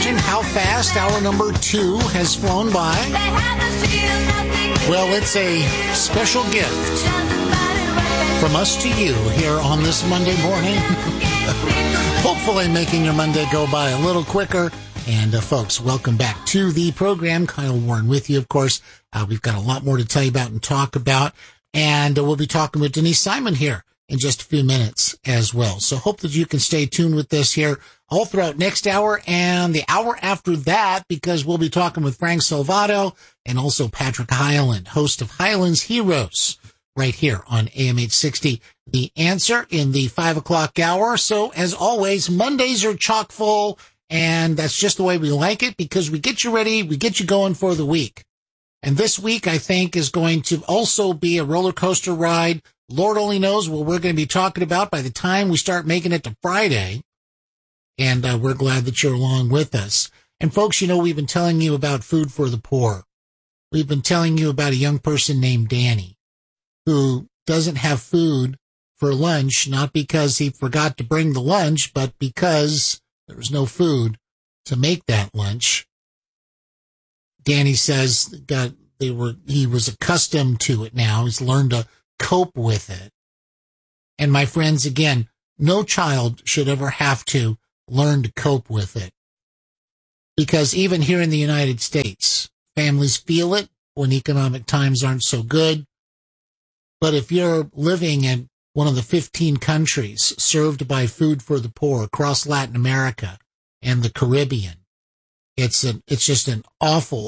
imagine how fast hour number 2 has flown by? Well, it's a special gift from us to you here on this Monday morning. Hopefully making your Monday go by a little quicker. And folks, welcome back to the program. Kyle Warren with you, of course. We've got a lot more to tell you about and talk about. And we'll be talking with Denise Simon here in just a few minutes as well. So hope that you can stay tuned with this here all throughout next hour and the hour after that, because we'll be talking with Frank Salvato and also Patrick Hyland, host of Highlands Heroes, right here on AM 860. The Answer in the 5 o'clock hour. So as always, Mondays are chock full, and that's just the way we like it, because we get you ready, we get you going for the week. And this week, I think, is going to also be a roller coaster ride. Lord only knows what we're going to be talking about by the time we start making it to Friday. And we're glad that you're along with us. And folks, you know, we've been telling you about food for the poor. We've been telling you about a young person named Danny who doesn't have food for lunch, not because he forgot to bring the lunch, but because there was no food to make that lunch. Danny says that he was accustomed to it now. He's learned to cope with it. And my friends, again, no child should ever have to learn to cope with it. Because even here in the United States, families feel it when economic times aren't so good. But if you're living in one of the 15 countries served by food for the poor across Latin America and the Caribbean, it's just an awful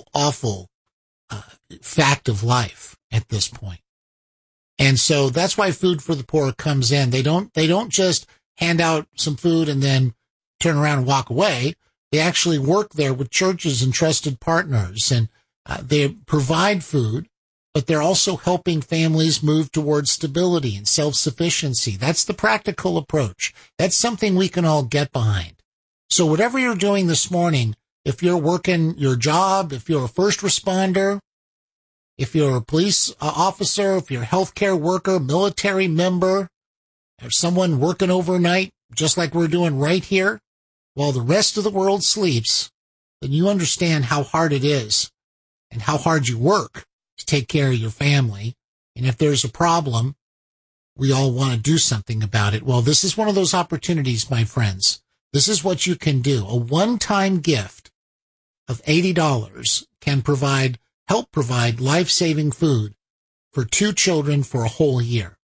fact of life at this point. And so that's why food for the poor comes in. They don't just hand out some food and then turn around and walk away. They actually work there with churches and trusted partners, and they provide food, but they're also helping families move towards stability and self-sufficiency. That's the practical approach. That's something we can all get behind. So whatever you're doing this morning, if you're working your job, if you're a first responder, if you're a police officer, if you're a healthcare worker, military member, or someone working overnight, just like we're doing right here, while the rest of the world sleeps, then you understand how hard it is and how hard you work to take care of your family. And if there's a problem, we all want to do something about it. Well, this is one of those opportunities, my friends. This is what you can do. A one-time gift of $80 can help provide life-saving food for 2 children for a whole year.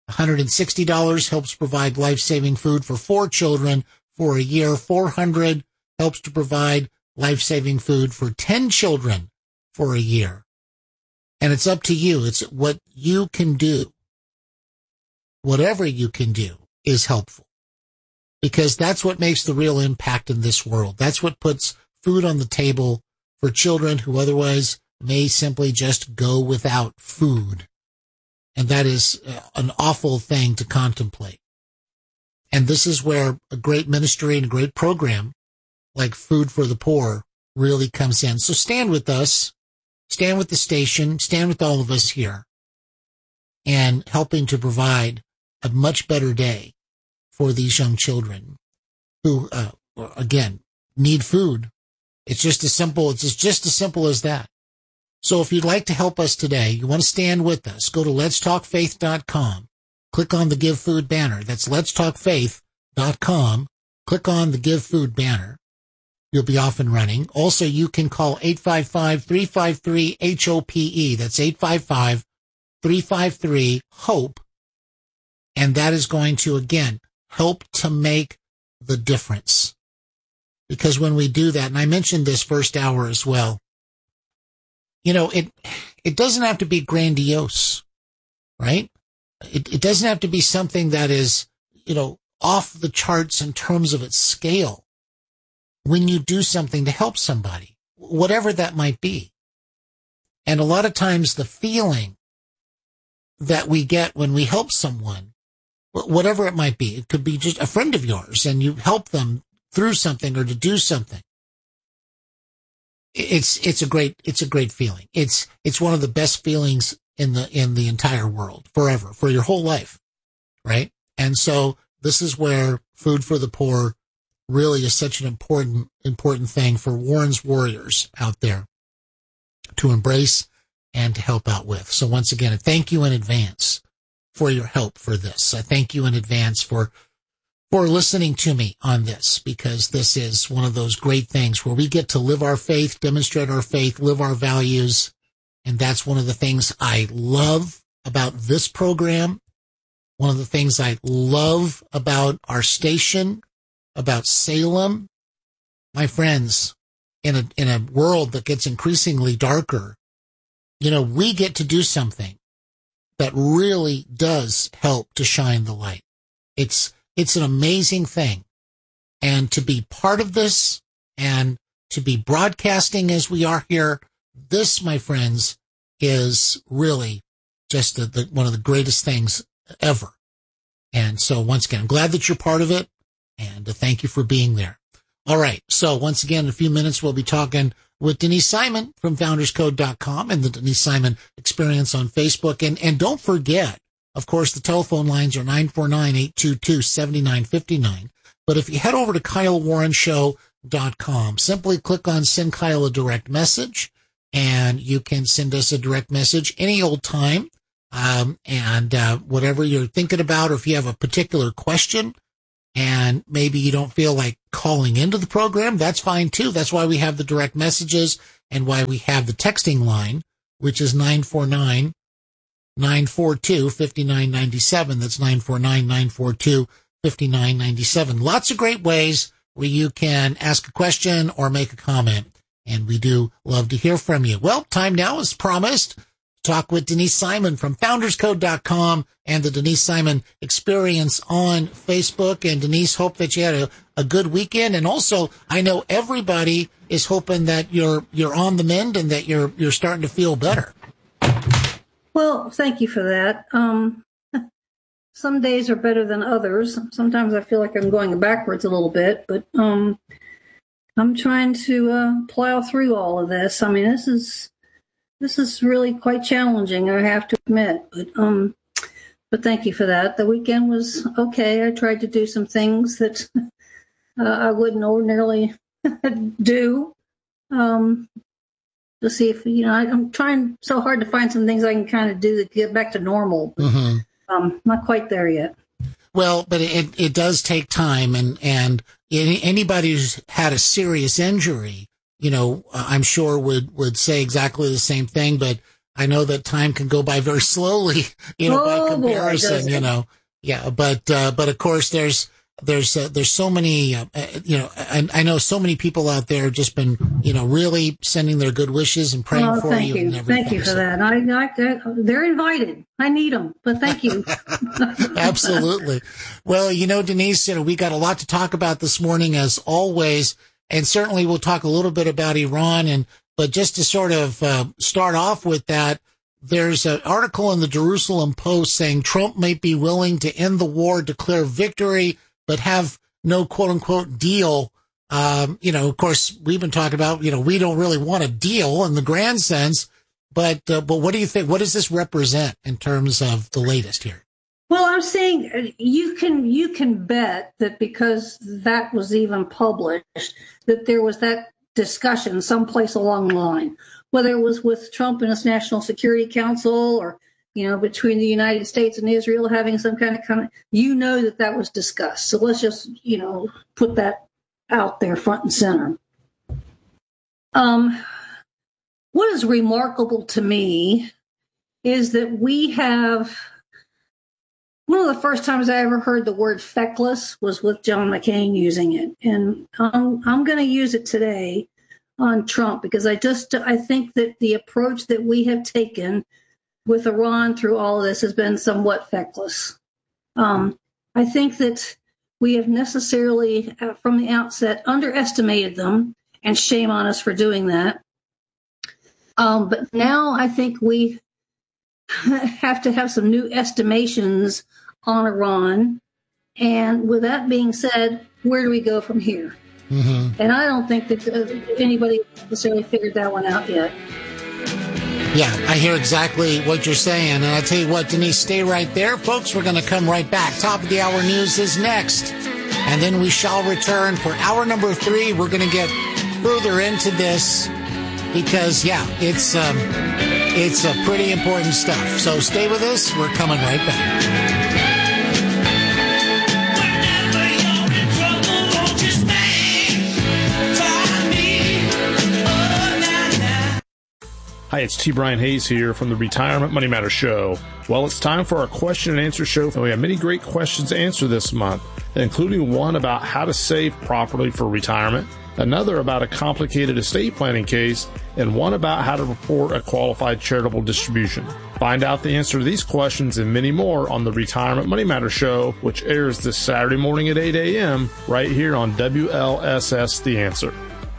$160 helps provide life-saving food for 4 children for a year. $400 helps to provide life-saving food for 10 children for a year. And it's up to you. It's what you can do. Whatever you can do is helpful, because that's what makes the real impact in this world. That's what puts food on the table for children who otherwise may simply just go without food. And that is an awful thing to contemplate. And this is where a great ministry and a great program like Food for the Poor really comes in. So stand with us, stand with the station, stand with all of us here, and helping to provide a much better day for these young children who, again, need food. It's just as simple as that. So if you'd like to help us today, you want to stand with us, go to letstalkfaith.com. Click on the Give Food banner. That's letstalkfaith.com. Click on the Give Food banner. You'll be off and running. Also, you can call 855-353-HOPE. That's 855-353-HOPE. And that is going to, again, help to make the difference. Because when we do that, and I mentioned this first hour as well, you know, it doesn't have to be grandiose, right? It doesn't have to be something that is, you know, off the charts in terms of its scale. When you do something to help somebody, whatever that might be. And a lot of times the feeling that we get when we help someone, whatever it might be, it could be just a friend of yours and you help them through something or to do something. It's a great feeling. It's one of the best feelings in the entire world, forever, for your whole life, right? And so this is where Food for the Poor really is such an important thing for Warren's warriors out there to embrace and to help out with. So once again, thank you in advance for your help for this. I thank you in advance for listening to me on this, because this is one of those great things where we get to live our faith, demonstrate our faith, live our values. And that's one of the things I love about this program. One of the things I love about our station, about Salem. My friends, in a world that gets increasingly darker, we get to do something that really does help to shine the light. It's an amazing thing. And to be part of this and to be broadcasting as we are here, this, my friends, is really just one of the greatest things ever. And so once again, I'm glad that you're part of it, and thank you for being there. All right. So once again, in a few minutes, we'll be talking with Denise Simon from founderscode.com and the Denise Simon Experience on Facebook. And don't forget, of course, the telephone lines are 949-822-7959. But if you head over to KyleWarrenShow.com, simply click on Send Kyle a Direct Message, and you can send us a direct message any old time. And whatever you're thinking about, or if you have a particular question and maybe you don't feel like calling into the program, that's fine too. That's why we have the direct messages and why we have the texting line, which is 949-942-5997. That's 949-942-5997. Lots of great ways where you can ask a question or make a comment. And we do love to hear from you. Well, time now, as promised, talk with Denise Simon from founderscode.com and the Denise Simon Experience on Facebook. And Denise, hope that you had a good weekend. And also, I know everybody is hoping that you're on the mend and that you're starting to feel better. Well, thank you for that. Some days are better than others. Sometimes I feel like I'm going backwards a little bit, but I'm trying to plow through all of this. I mean, this is really quite challenging, I have to admit. But thank you for that. The weekend was okay. I tried to do some things that I wouldn't ordinarily do. To see if, I'm trying so hard to find some things I can kind of do to get back to normal. But, not quite there yet. Well, but it does take time, and anybody who's had a serious injury, I'm sure would say exactly the same thing, but I know that time can go by very slowly, by comparison, boy, Yeah. But of course there's so many, I know so many people out there have just been, really sending their good wishes and praying for you. And everything. Thank you for that. They're invited. I need them, but thank you. Absolutely. Well, Denise, we got a lot to talk about this morning, as always. And certainly we'll talk a little bit about Iran, but just to sort of start off with that, there's an article in the Jerusalem Post saying Trump might be willing to end the war, declare victory, but have no quote unquote deal. Of course, we've been talking about, we don't really want a deal in the grand sense, but what do you think? What does this represent in terms of the latest here? Well, I'm saying you can bet that because that was even published, that there was that discussion someplace along the line, whether it was with Trump and his National Security Council or, between the United States and Israel having some kind of that was discussed. So let's just, put that out there front and center. What is remarkable to me is that we have, one of the first times I ever heard the word feckless was with John McCain using it. And I'm going to use it today on Trump because I think that the approach that we have taken with Iran through all of this has been somewhat feckless. I think that we have necessarily, from the outset, underestimated them, and shame on us for doing that. But now I think we have to have some new estimations on Iran. And with that being said, where do we go from here? Mm-hmm. And I don't think that anybody necessarily figured that one out yet. Yeah, I hear exactly what you're saying. And I tell you what, Denise, stay right there. Folks, we're going to come right back. Top of the hour news is next And then we shall return for hour number 3. We're going to get further into this because, it's pretty important stuff. So stay with us. We're coming right back. Hi, it's T. Brian Hayes here from the Retirement Money Matter Show. Well, it's time for our question and answer show. We have many great questions to answer this month, including one about how to save properly for retirement, another about a complicated estate planning case, and one about how to report a qualified charitable distribution. Find out the answer to these questions and many more on the Retirement Money Matter Show, which airs this Saturday morning at 8 a.m. right here on WLSS The Answer.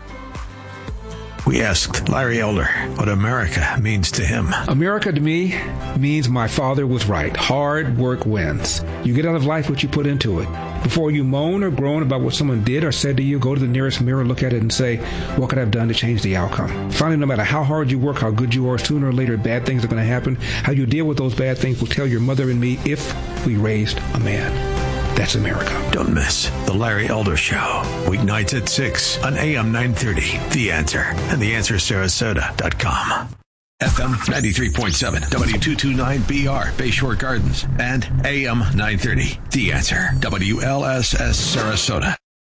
We asked Larry Elder what America means to him. America to me means my father was right. Hard work wins. You get out of life what you put into it. Before you moan or groan about what someone did or said to you, go to the nearest mirror, look at it, and say, what could I have done to change the outcome? Finally, no matter how hard you work, how good you are, sooner or later, bad things are going to happen. How you deal with those bad things will tell your mother and me if we raised a man. That's America. Don't miss The Larry Elder Show. Weeknights at 6 on AM 930. The Answer. And TheAnswerSarasota.com. FM 93.7, W229BR, Bayshore Gardens. And AM 930. The Answer. WLSS Sarasota.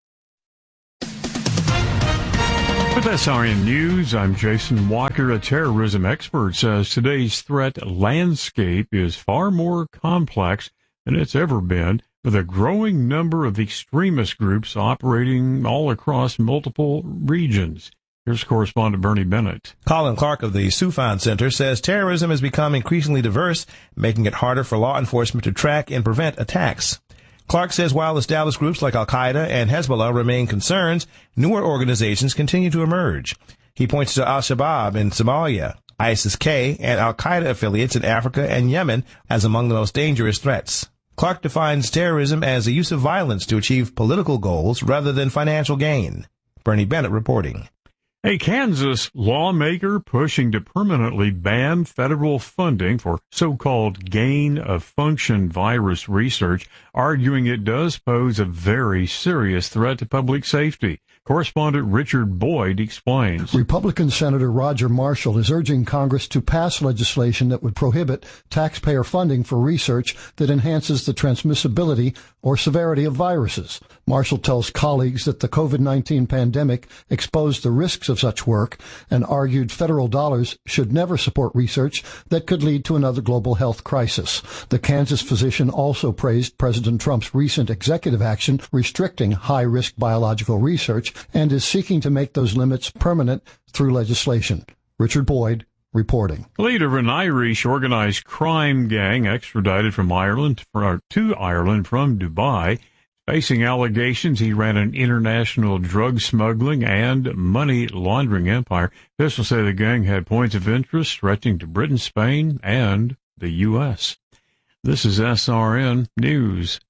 With SRN News, I'm Jason Walker. A terrorism expert says today's threat landscape is far more complex than it's ever been, with a growing number of extremist groups operating all across multiple regions. Here's correspondent Bernie Bennett. Colin Clark of the Soufan Center says terrorism has become increasingly diverse, making it harder for law enforcement to track and prevent attacks. Clark says while established groups like Al-Qaeda and Hezbollah remain concerns, newer organizations continue to emerge. He points to Al-Shabaab in Somalia, ISIS-K, and Al-Qaeda affiliates in Africa and Yemen as among the most dangerous threats. Clark defines terrorism as the use of violence to achieve political goals rather than financial gain. Bernie Bennett reporting. A Kansas lawmaker pushing to permanently ban federal funding for so-called gain-of-function virus research, arguing it does pose a very serious threat to public safety. Correspondent Richard Boyd explains. Republican Senator Roger Marshall is urging Congress to pass legislation that would prohibit taxpayer funding for research that enhances the transmissibility or severity of viruses. Marshall tells colleagues that the COVID-19 pandemic exposed the risks of such work and argued federal dollars should never support research that could lead to another global health crisis. The Kansas physician also praised President Trump's recent executive action restricting high-risk biological research and is seeking to make those limits permanent through legislation. Richard Boyd reporting. The leader of an Irish organized crime gang extradited from Ireland to Ireland from Dubai, facing allegations he ran an international drug smuggling and money laundering empire. Officials say the gang had points of interest stretching to Britain, Spain, and the U.S. This is SRN News.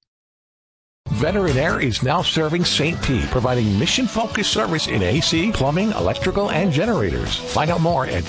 Veteran Air is now serving St. Pete, providing mission-focused service in AC, plumbing, electrical, and generators. Find out more at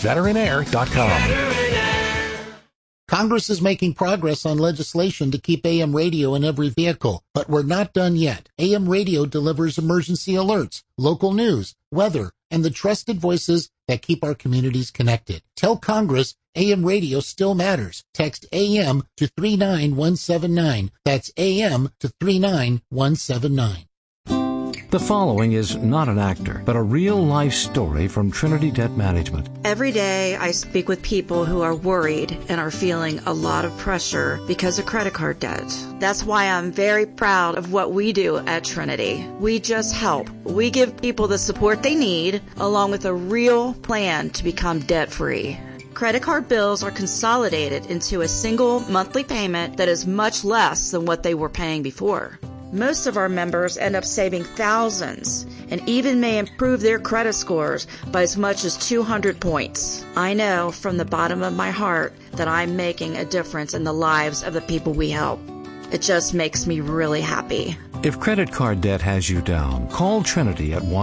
veteranair.com. Congress is making progress on legislation to keep AM radio in every vehicle, but we're not done yet. AM radio delivers emergency alerts, local news, weather, and the trusted voices that keep our communities connected. Tell Congress AM radio still matters. Text AM to 39179. That's AM to 39179. The following is not an actor, but a real-life story from Trinity Debt Management. Every day I speak with people who are worried and are feeling a lot of pressure because of credit card debt. That's why I'm very proud of what we do at Trinity. We just help. We give people the support they need, along with a real plan to become debt-free. Credit card bills are consolidated into a single monthly payment that is much less than what they were paying before. Most of our members end up saving thousands and even may improve their credit scores by as much as 200 points. I know from the bottom of my heart that I'm making a difference in the lives of the people we help. It just makes me really happy. If credit card debt has you down, call Trinity at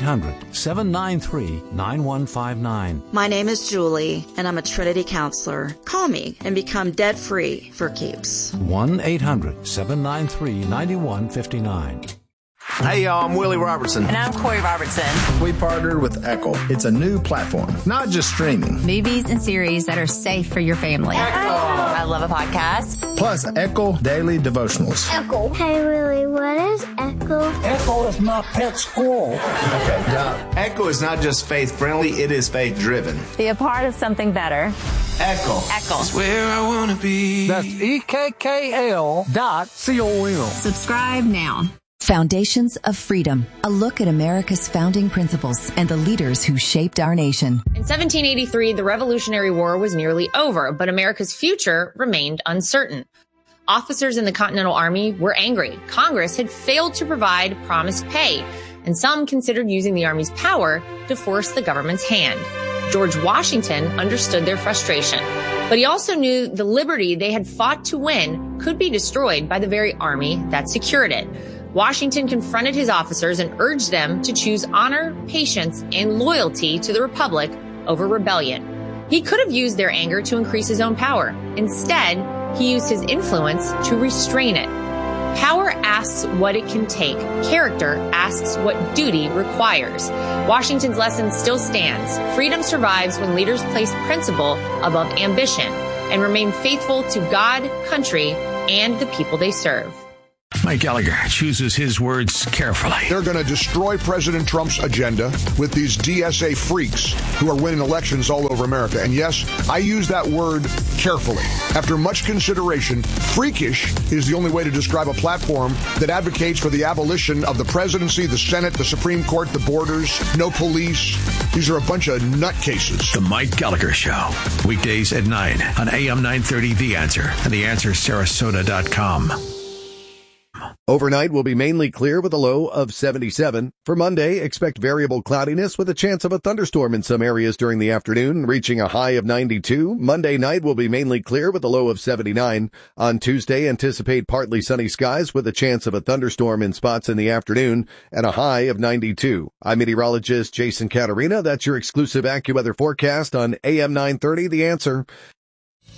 1-800-793-9159. My name is Julie, and I'm a Trinity counselor. Call me and become debt-free for keeps. 1-800-793-9159. Hey, y'all, I'm Willie Robertson. And I'm Corey Robertson. We partnered with Echo. It's a new platform, not just streaming. Movies and series that are safe for your family. Echo. I love a podcast. Plus, Echo Daily Devotionals. Echo. Hey, Willie, what is Echo? Echo is my pet squirrel. Okay, Echo is not just faith-friendly, it is faith-driven. Be a part of something better. Echo. Echo. It's where I want to be. That's EKKL.com. Subscribe now. Foundations of Freedom, a look at America's founding principles and the leaders who shaped our nation. In 1783, the Revolutionary War was nearly over, but America's future remained uncertain. Officers in the Continental Army were angry. Congress had failed to provide promised pay, and some considered using the Army's power to force the government's hand. George Washington understood their frustration, but he also knew the liberty they had fought to win could be destroyed by the very army that secured it. Washington confronted his officers and urged them to choose honor, patience, and loyalty to the Republic over rebellion. He could have used their anger to increase his own power. Instead, he used his influence to restrain it. Power asks what it can take. Character asks what duty requires. Washington's lesson still stands. Freedom survives when leaders place principle above ambition and remain faithful to God, country, and the people they serve. Mike Gallagher chooses his words carefully. They're going to destroy President Trump's agenda with these DSA freaks who are winning elections all over America. And yes, I use that word carefully. After much consideration, freakish is the only way to describe a platform that advocates for the abolition of the presidency, the Senate, the Supreme Court, the borders, no police. These are a bunch of nutcases. The Mike Gallagher Show, weekdays at 9 on AM 930 The Answer and TheAnswerSarasota.com. Overnight will be mainly clear with a low of 77. For Monday, expect variable cloudiness with a chance of a thunderstorm in some areas during the afternoon, reaching a high of 92. Monday night will be mainly clear with a low of 79. On Tuesday, anticipate partly sunny skies with a chance of a thunderstorm in spots in the afternoon and a high of 92. I'm meteorologist Jason Caterina. That's your exclusive AccuWeather forecast on AM 930 The Answer.